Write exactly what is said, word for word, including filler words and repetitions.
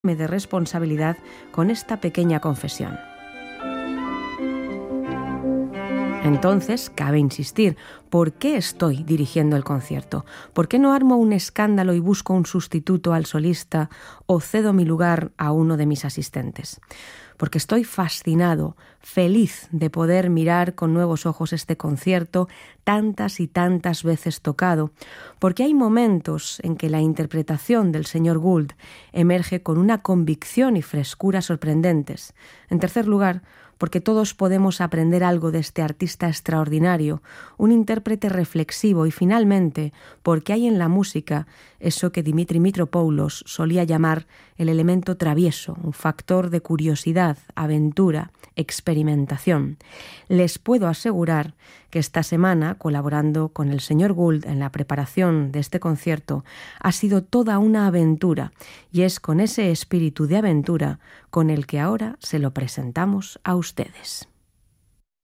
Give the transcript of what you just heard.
de responsabilidad con esta pequeña confesión. Entonces, cabe insistir, ¿por qué estoy dirigiendo el concierto? ¿Por qué no armo un escándalo y busco un sustituto al solista o cedo mi lugar a uno de mis asistentes? Porque estoy fascinado, feliz de poder mirar con nuevos ojos este concierto tantas y tantas veces tocado, porque hay momentos en que la interpretación del señor Gould emerge con una convicción y frescura sorprendentes. En tercer lugar, porque todos podemos aprender algo de este artista extraordinario, un intérprete reflexivo y finalmente porque hay en la música eso que Dimitri Mitropoulos solía llamar el elemento travieso, un factor de curiosidad, aventura, experimentación. Les puedo asegurar que esta semana, colaborando con el señor Gould en la preparación de este concierto, ha sido toda una aventura y es con ese espíritu de aventura con el que ahora se lo presentamos a ustedes.